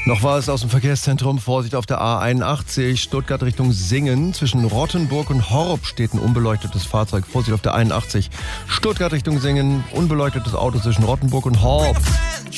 Noch war es aus dem Verkehrszentrum. Vorsicht auf der A81, Stuttgart Richtung Singen. Zwischen Rottenburg und Horb steht ein unbeleuctetes Fahrzeug. Vorsicht auf der 81, Stuttgart Richtung Singen. Unbeleuctetes Auto zwischen Rottenburg und Horb.